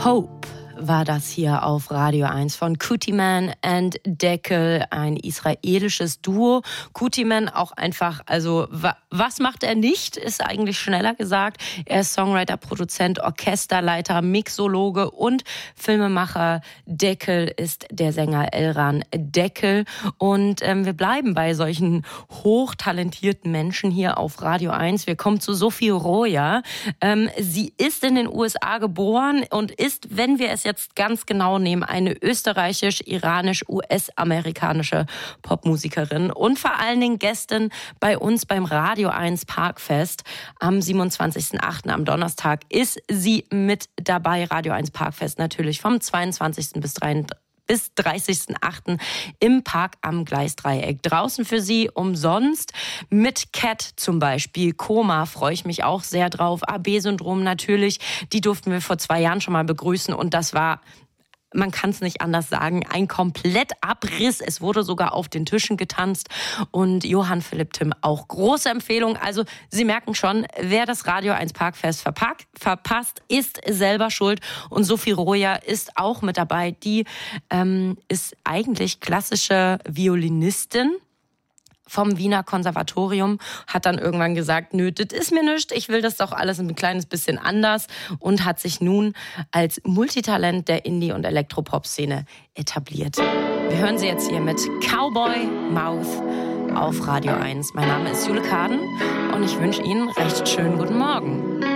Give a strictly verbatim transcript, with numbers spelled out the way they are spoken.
Hope war das hier auf Radio eins von Kutiman and Deckel, ein israelisches Duo. Kutiman auch einfach, also wa- was macht er nicht, ist eigentlich schneller gesagt. Er ist Songwriter, Produzent, Orchesterleiter, Mixologe und Filmemacher. Deckel ist der Sänger Elran Deckel. Und ähm, wir bleiben bei solchen hochtalentierten Menschen hier auf Radio eins. Wir kommen zu Sophie Roya. Ähm, sie ist in den U S A geboren und ist, wenn wir es jetzt ganz genau nehmen, eine österreichisch-iranisch-U S-amerikanische Popmusikerin und vor allen Dingen Gästin bei uns beim Radio eins Parkfest. Am siebenundzwanzigsten achten am Donnerstag ist sie mit dabei. Radio eins Parkfest natürlich vom zweiundzwanzigsten bis dreißigsten achten im Park am Gleisdreieck. Draußen für Sie umsonst mit Cat zum Beispiel. Koma freue ich mich auch sehr drauf. A B-Syndrom natürlich. Die durften wir vor zwei Jahren schon mal begrüßen und das war, man kann es nicht anders sagen, ein Komplettabriss. Es wurde sogar auf den Tischen getanzt und Johann Philipp Timm auch große Empfehlung. Also Sie merken schon, wer das Radio eins Parkfest verpackt, verpasst, ist selber schuld. Und Sophie Roya ist auch mit dabei. Die ähm, ist eigentlich klassische Violinistin vom Wiener Konservatorium, hat dann irgendwann gesagt, nö, das ist mir nichts, ich will das doch alles ein kleines bisschen anders und hat sich nun als Multitalent der Indie- und Elektropop-Szene etabliert. Wir hören sie jetzt hier mit Cowboy Mouth auf Radio eins. Mein Name ist Jule Kaden und ich wünsche Ihnen recht schönen guten Morgen.